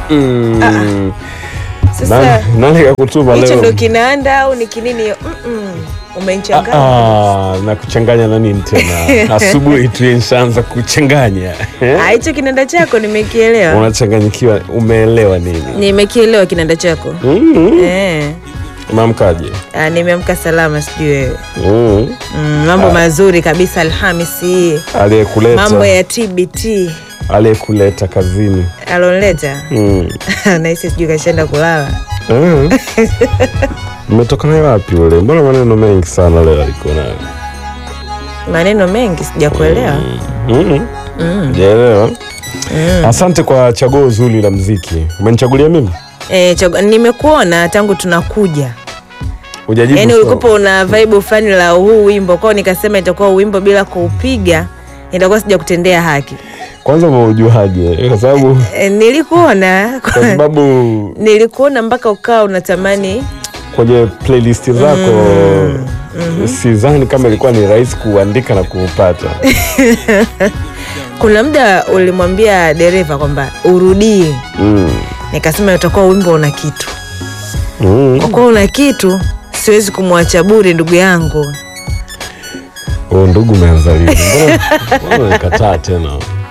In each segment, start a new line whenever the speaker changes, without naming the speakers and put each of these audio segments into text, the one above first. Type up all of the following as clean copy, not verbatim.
Sasa
nani kakutuma leo?
hicho ndo kinaanda au ni kinini? Umenichanganya.
Na kuchanganya na nini tena? Asubuhi tu nishaanza kuchanganya.
Hicho kinanda chako nimekielewa.
Unachanganyikiwa, umeelewa nini?
Nimekielewa kinanda chako.
Umeamkaje?
Nimeamka salama, sijui wewe. Mambo mazuri kabisa Alhamisi.
Aliyekuleta.
Mambo ya TBT.
Aliyekuleta kazini.
Alonileta. Na hisi sijui kashaenda kulala.
Umetoka naye wapi ule? Mbona maneno mengi sana leo aliko nayo?
Maneno mengi sijakuelewa.
Sijaelewa. Asante kwa chaguo zuri la muziki. Umenichagulia mimi?
Nimekuona tangu tunakuja.
Hujajibu.
Yaani ulikopo una vibe fulani la huu wimbo, kwa nikasema itakuwa wimbo bila kuupiga itakuwa sijakutendea haki.
Kwanza umeujuaje? Kwa sababu
nilikuona.
Kwa sababu
nilikuona mpaka ukao unatamani
kwenye playlist zako. Sidhani kama ilikuwa ni rahisi kuandika na kuupata.
Kuna muda ulimwambia dereva kwamba urudie. Nikasema utakuwa wimbo una kitu. Kwa kuwa una kitu, siwezi kumwacha bure ndugu yangu.
Ndugu umeanza lini? Mbona nikataa tena?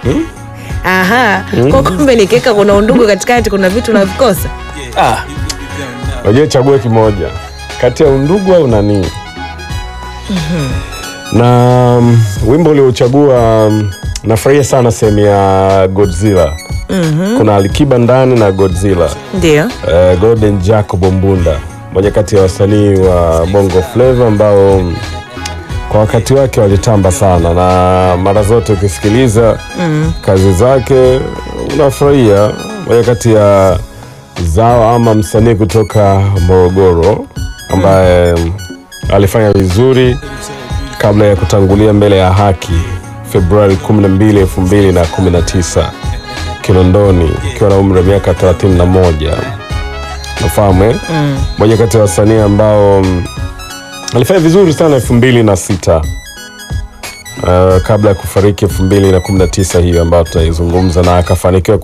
Kwa kumbe nikeka kuna undugu katikati, kuna vitu unavikosa.
Wajue chague kimoja kati ya undugu au nani. Na wimbo uliochagua nafurahia sana sehemu ya Godzilla. Kuna Alikiba ndani na Godzilla.
Ndio.
Golden Jacob Mbunda, moja kati ya wasanii wa Bongo Flava ambao kwa wakati wake walitamba sana, na mara zote ukisikiliza kazi zake unafurahia. Moja kati ya zao ama msanii kutoka Morogoro ambaye alifanya vizuri kabla ya kutangulia mbele ya haki Februari 12, 2019 Kinondoni akiwa na umri wa miaka 31. Nafahamu moja kati ya wasanii ambao alifanya vizuri sana 2006 kabla ya kufariki 2019 hiyo ambayo tunaizungumza, na akafanikiwa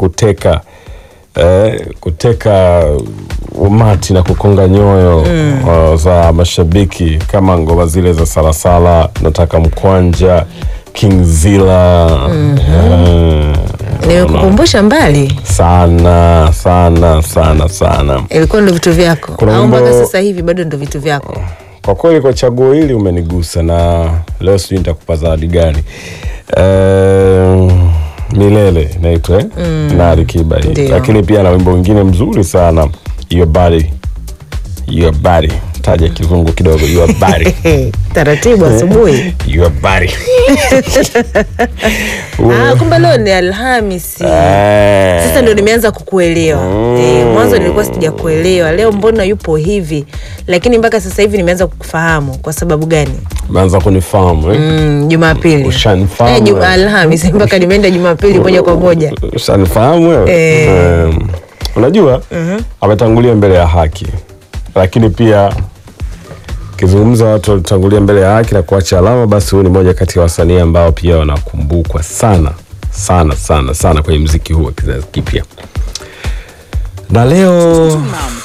kuteka umati na kukonga nyoyo za mashabiki, kama ngoma zile za Salasala, Nataka Mkwanja, King Zilla.
Nimekukumbusha mbali
sana.
Ilikuwa ndo vitu vyako au mpaka sasa hivi bado ndo vitu vyako?
Kwa kweli kwa chaguo hili umenigusa, na leo sijui nitakupa zawadi gani. Milele naitwa na Alikiba hii. Lakini pia na wimbo mwingine mzuri sana, Your Body. Taja kizungu kidogo, Your Body.
Taratibu asubuhi.
Your Body.
Kumbe leo ni Alhamisi. Sasa ndio nimeanza kukuelewa. Mwanzo nilikuwa sijakuelewa. Leo mbona yupo hivi? Lakini mpaka sasa hivi nimeanza kukufahamu. Kwa sababu gani?
Umeanza kunifahamu
Jumapili.
Ushanifahamu.
Alhamisi mpaka nimeenda Jumapili moja kwa moja.
Ushanifahamu wewe? Unajua ametangulia mbele ya haki. Lakini pia kizungumza watu walitangulia mbele ya haki na kuacha alama, basi huyu ni moja kati ya wasanii ambao pia wanakumbukwa sana kwenye muziki huu wa kizazi kipya. Na leo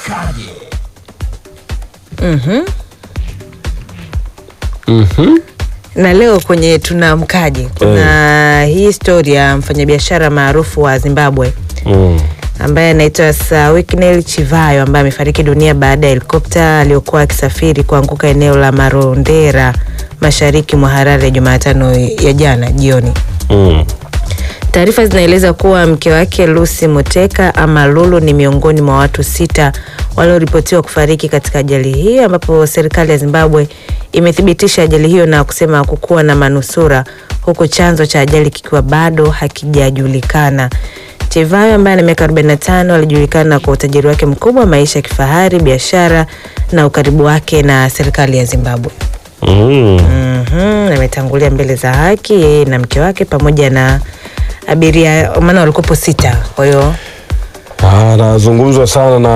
na leo kwenye tunamkaje kuna hii historia ya mfanyabiashara maarufu wa Zimbabwe ambaye anaitwa Sawiknel Chivayo, ambaye amefariki dunia baada ya helikopta aliyokuwa akisafiri kuanguka eneo la Marondera mashariki mwa Harare Jumatano ya jana jioni. Taarifa zinaeleza kuwa mke wake Lucy Muteka ama Lulu ni miongoni mwa watu 6 walioripotiwa kufariki katika ajali hiyo, ambapo serikali ya Zimbabwe imethibitisha ajali hiyo na kusema kukuwa na manusura, huku chanzo cha ajali kikiwa bado hakijajulikana. Chivayo ambaye ana miaka 45 alijulikana kwa utajiri wake mkubwa, maisha ya kifahari, biashara na ukaribu wake na serikali ya Zimbabwe. Ametangulia mbele za haki yeye na mke wake pamoja na abiria, maana walikuwa 6. Kwa hiyo
anazungumzwa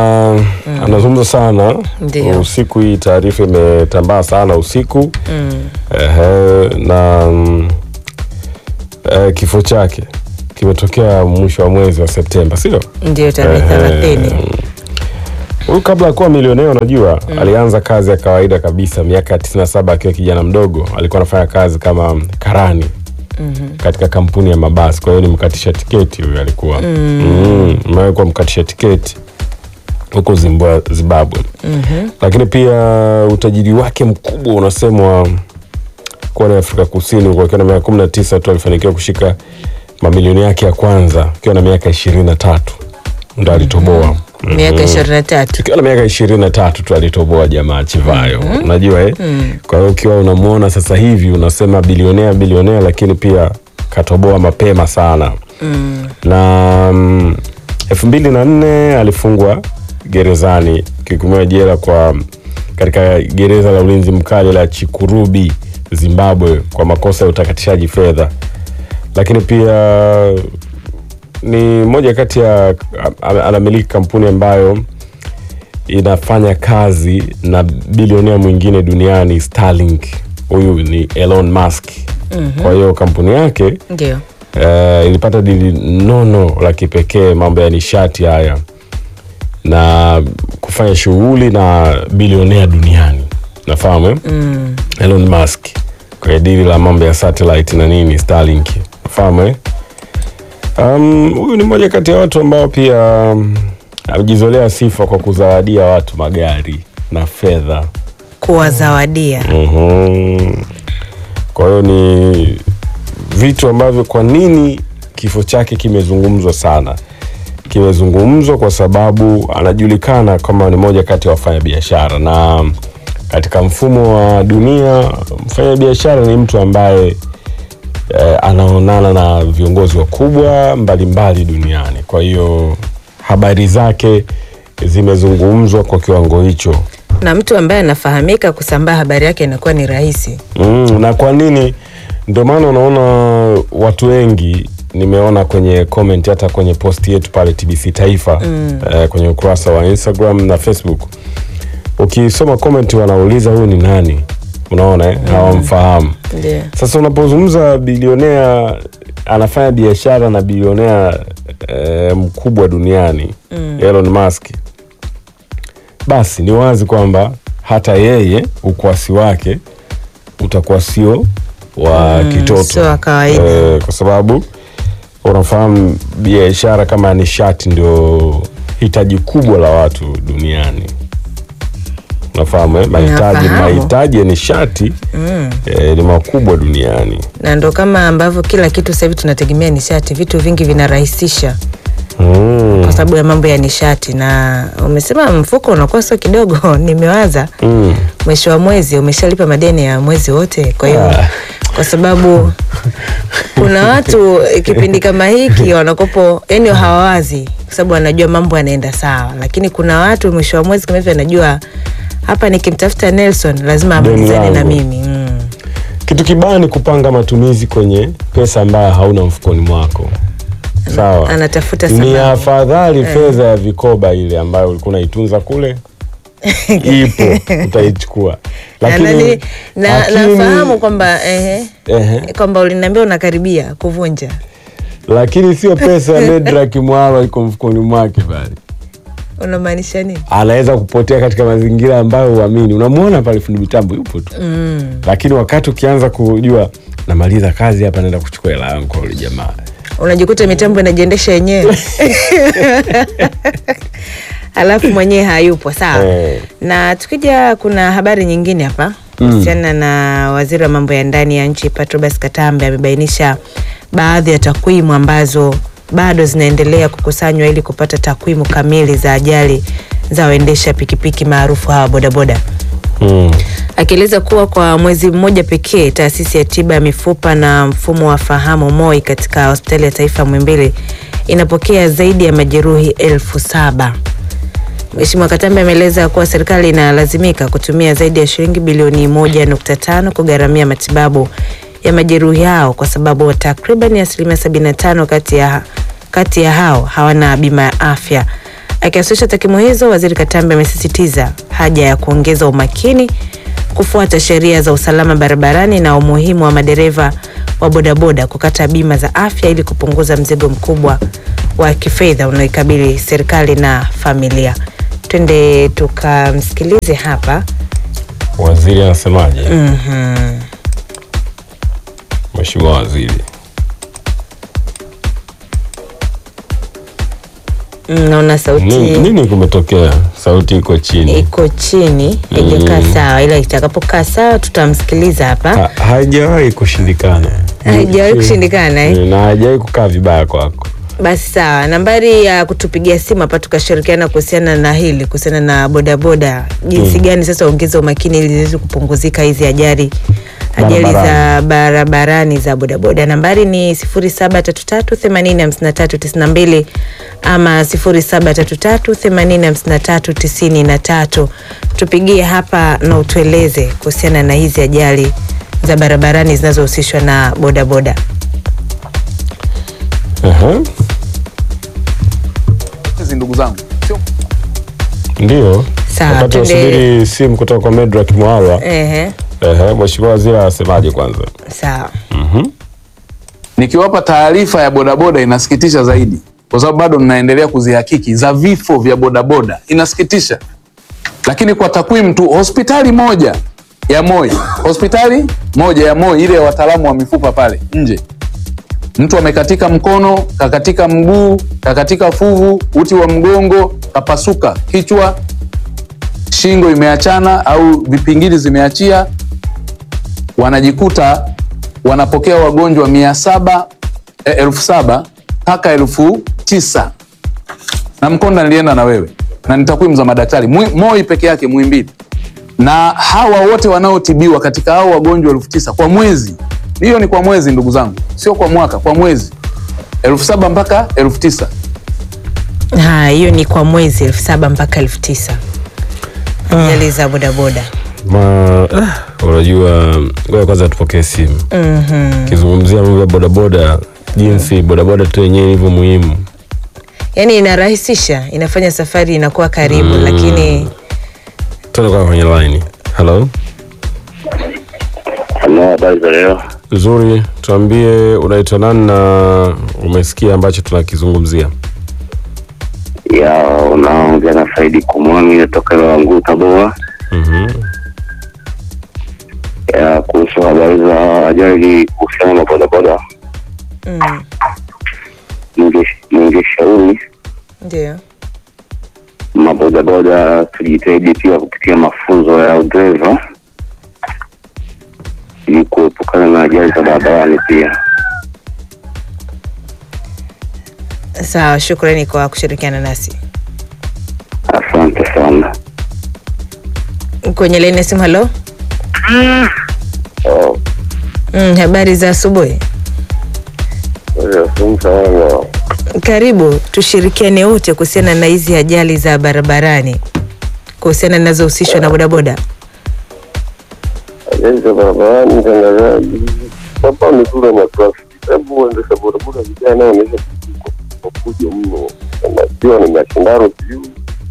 sana usiku. Hii taarifa imetambaa sana usiku. Na kifo chake kimetokea mwisho wa mwezi wa Septemba, sio?
Ndio, tarehe 30.
Huyu kabla ya kuwa milionea unajua, alianza kazi ya kawaida kabisa miaka 97 akiwa kijana mdogo. Alikuwa anafanya kazi kama karani katika kampuni ya mabasi. Kwa hiyo ni mkatisha tiketi huyu alikuwa. Alikuwa mkatisha tiketi huko Zimbabwe. Lakini pia utajiri wake mkubwa unasemwa kwa ni Afrika Kusini. Kwa akiwa na miaka 19 tu alifanikiwa kushika mamilioni yake ya kwanza akiwa na miaka 23. Ndio alitoboa.
Miaka 23.
Akiwa na miaka 23 tu alitoboa jamaa Chivayo. Unajua Kwa hiyo ukiwa unamuona sasa hivi unasema bilionea, lakini pia katoboa mapema sana. Na 2004 alifungwa gerezani, kihukumiwa jela katika gereza la ulinzi mkali la Chikurubi, Zimbabwe, kwa makosa ya utakatishaji fedha. Lakini pia ni moja kati ya anamiliki kampuni ambayo inafanya kazi na bilionea mwingine duniani, Starlink. Huyu ni Elon Musk. Kwa hiyo kampuni yake
ndio
ilipata dili nono la kipekee, mambo ya nishati haya, na kufanya shughuli na bilionea duniani. Nafahamu Elon Musk kwa dili la mambo ya satellite na nini, Starlink. Nafahamu huyu ni mmoja kati ya watu ambao pia amejizolea sifa kwa kuzawadia watu magari na fedha.
Kuwazawadia.
Kwa hiyo ni vitu ambavyo, kwa nini kifo chake kimezungumzwa sana? Kimezungumzwa kwa sababu anajulikana kama ni moja kati ya wafanyabiashara, na katika mfumo wa dunia mfanyabiashara ni mtu ambaye anaonana na viongozi wakubwa mbalimbali duniani. Kwa hiyo habari zake zimezungumzwa kwa kiwango hicho,
na mtu ambaye anafahamika, kusambaa habari yake inakuwa ni rahisi.
Na kwa nini? Ndio maana unaona watu wengi, nimeona kwenye comment, hata kwenye post yetu pale TBC Taifa, kwenye ukurasa wa Instagram na Facebook, ukisoma comment wanauliza huyu ni nani. Unaona hawamfahamu. Sasa unapozungumza bilionea anafanya biashara na bilionea mkubwa duniani, Elon Musk, basi ni wazi kwamba hata yeye ukwasi wake utakuwa sio wa kitoto,
sio wa kawaida.
Kwa sababu unafahamu biashara kama nishati ndio hitaji kubwa la watu duniani. Unafahamu mahitaji ya nishati ni makubwa duniani,
na ndo kama ambavyo kila kitu sasa hivi tunategemea nishati. Vitu vingi vinarahisisha kwa sababu ya mambo ya nishati. Na umesema mfuko unakuwa sio kidogo. Nimewaza mwisho wa mwezi umeshalipa madeni ya mwezi wote. Kwa hiyo kwa sababu kuna watu kipindi kama hiki wanakopo, yani hawawazi, kwa sababu wanajua mambo yanaenda sawa. Lakini kuna watu mwisho wa mwezi kama hivi anajua, hapa nikimtafuta Nelson lazima amalizane na mimi.
Kitu kibaya ni kupanga matumizi kwenye pesa ambayo hauna mfukoni mwako. Sawa.
Anatafuta sababu.
Ni afadhali fedha ya vikoba ile ambayo ulikuwa unaitunza kule ipo, utaichukua. Lakini
nafahamu kwamba kwamba uliniambia unakaribia kuvunja. Lakini
sio pesa ya Medra Kimwalo iko mfukoni mwake bali.
Unamaanisha nini?
Anaweza kupotea katika mazingira ambayo uamini. Unamuona pale fundi mitambo yupo tu. Lakini wakati ukianza kujua namaliza kazi hapa naenda kuchukua hela yangu kwa yule jamaa,
unajikuta mitambo inajiendesha yenyewe. Alafu mwenyewe hayupo. Sawa. Na tukija, kuna habari nyingine hapa kuhusiana na waziri wa mambo ya ndani ya nchi Patrobas Katambe. Amebainisha baadhi ya takwimu ambazo bado zinaendelea kukusanywa ili kupata takwimu kamili za ajali za waendesha pikipiki maarufu hawa bodaboda. Akieleza kuwa kwa mwezi mmoja pekee taasisi ya tiba ya mifupa na mfumo wa fahamu MOI katika hospitali ya taifa Muhimbili inapokea zaidi ya majeruhi 7,000. Mheshimiwa Katambe ameeleza kuwa serikali inalazimika kutumia zaidi ya shilingi bilioni 1.5 kugharamia matibabu ya majeruhi hao, kwa sababu takriban 75% kati ya hao hawana bima ya afya. Akiwasilisha takwimu hizo, Waziri Katambe amesisitiza haja ya kuongeza umakini kufuata sheria za usalama barabarani na umuhimu wa madereva wa bodaboda kukata bima za afya ili kupunguza mzigo mkubwa wa kifedha unaoikabili serikali na familia. Twende tukamsikilize hapa
waziri anasemaje. Mheshimiwa Waziri.
Naona sauti
nini kumetokea? Sauti iko chini.
Iko chini, haijakaa sawa, ila itakapokaa sawa tutamsikiliza hapa.
Haijawahi kushindikana.
Haijawahi kushindikana
na haijawahi kukaa vibaya kwako.
Basi sawa, nambari ya kutupigia simu hapa tukashirikiana kuhusiana na hili, kuhusiana na bodaboda, jinsi gani sasa ongeza umakini ili ziweze kupunguzika hizi ajali za barabarani za bodaboda. Nambari ni 0733805392 ama 0733805393. Tupigie hapa na utueleze kuhusiana na hizi ajali za barabarani zinazohusishwa na bodaboda.
Ndugu zangu, sio
ndio
sawa.
Tunasubiri simu kutoka kwa Medrak Mwalwa. Mheshimiwa Waziri asemaje kwanza?
Sawa.
Nikiwapa taarifa ya bodaboda inasikitisha zaidi, kwa sababu bado mnaendelea kuzihakiki za vifo vya bodaboda. Inasikitisha. Lakini kwa takwimu tu, hospitali moja ya Moi ile ya wataalamu wa mifupa pale nje, mtu amekatika mkono, kakatika mguu, kakatika fuvu, uti wa mgongo, kapasuka kichwa, shingo imeachana au vipingili zimeachia, wanajikuta wanapokea wagonjwa 7,000 mpaka 9,000. Na Mkonda nilienda na wewe na ni takwimu za madaktari. Moi peke yake Muhimbili, na hawa wote wanaotibiwa katika hao wagonjwa 9,000 kwa mwezi. Hiyo ni kwa mwezi ndugu zangu, sio kwa mwaka, kwa mwezi. 7,000 mpaka 9,000.
Hiyo ni kwa mwezi 7,000 mpaka 9,000. Ajali za bodaboda.
Unajua, ngoja kwanza tupokee simu. Kizungumzia mambo ya bodaboda, jinsi bodaboda tu yenyewe ilivyo muhimu.
Yaani inarahisisha, inafanya safari inakuwa karibu, lakini
tunakuwa kwenye line. Hello.
Habari za leo.
Nzuri, tuambie unaitwa nani na umesikia ambacho tunakizungumzia?
Unaongea na Saidi Kumwami kutoka Wangu Tabora. Kuhusu habari za ajali kuhusiana na bodaboda. Ningeshauri
ndio
mabodaboda tujitahidi pia kupitia mafunzo ya udereva ili kuepukana na ajali za barabarani pia.
Sawa, shukrani kwa kushirikiana nasi.
Asante sana.
Kwenye line simu. Hello. Habari za asubuhi. Karibu tushirikiane wote kuhusiana na hizi ajali za barabarani, kuhusiana nazohusishwa na bodaboda.
Ajali za barabarani mtangazaji, hapa ni kule na traffic. Hebu uendesha bodaboda vijana wanaanza kukuja mno. Najua ni mashindano sijui.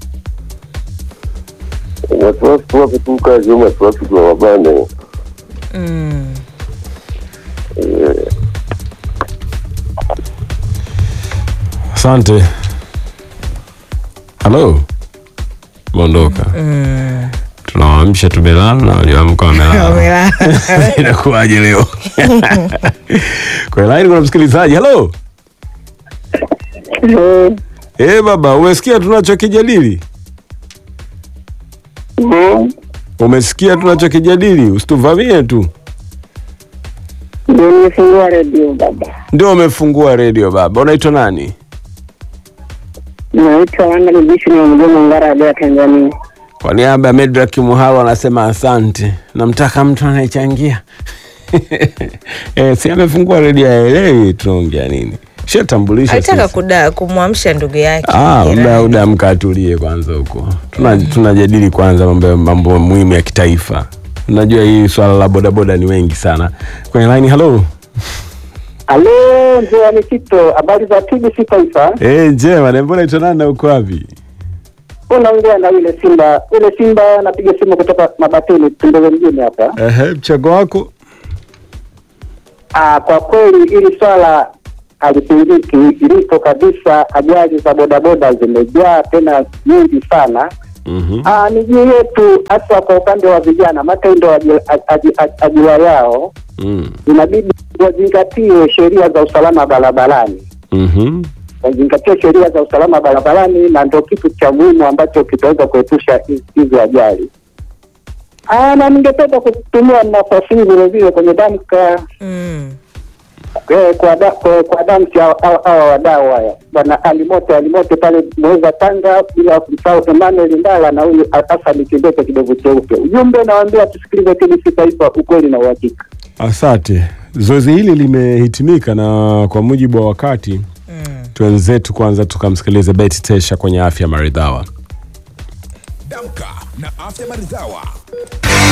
Na traffic wapi tu kazi ya traffic wa mabane.
Asante. Hello. Mondoka. Tunawaamsha tumelala na walioamka wamelala. Inakuwaje leo? Kwa line kuna msikilizaji. Hello. Baba, umesikia tunachokijadili? Umesikia tunachokijadili? Usituvamie tu.
Ndio nimefungua radio baba.
Ndio umefungua radio baba. Unaitwa nani?
Naitwa Wanda Mbishi na Mgoma Ngara ya Tanzania.
Kwa niaba ya Medrak Muhalo anasema asante. Namtaka mtu anayechangia. Si amefungua radio aelewi tunaongea nini. Shatambulisha sisi.
Anataka kumwamsha ndugu yake.
Muda mkatulie kwanza huko. Tunajadili kwanza mambo muhimu ya kitaifa. Unajua hii swala la bodaboda ni wengi sana. Kwenye line. Hello.
Hello, ndio ni Nikito. Habari za TBC Taifa?
Njema, mbona unaitwa nani na uko wapi?
Ndio ni Fungua Radio baba.
Ndio umefungua radio baba. Unaitwa nani?
Ndio unaongea na yule Simba anapiga simu kutoka Mabatini Tunduru mjini hapa.
Mchango wako?
Kwa kweli hili swala halipingiki, ilipo kabisa. Ajali za bodaboda zimejaa tena nyingi sana. Miji yetu hasa kwa upande wa vijana, matendo ajira yao, inabidi wazingatie sheria za usalama barabarani. Wazingatie sheria za usalama barabarani, na ndio kitu cha muhimu ambacho kitaweza kuepusha hizi ajali. Na ningependa kutumia nafasi hii vile vile kwenye damka kwa damsi hawa wadau haya, bwana alimote pale Mweza Tanga, bila kumsahau Emmanuel Ndala na huyu Hassan Kibete kidogo cheupe. Ujumbe nawaambia tusikilize TBC Taifa, ukweli na uhakika.
Asante. Zoezi hili limehitimika, na kwa mujibu wa wakati tuenzetu kwanza tukamsikilize Betty Tesha kwenye Afya Maridhawa.
Damka na Afya Maridhawa.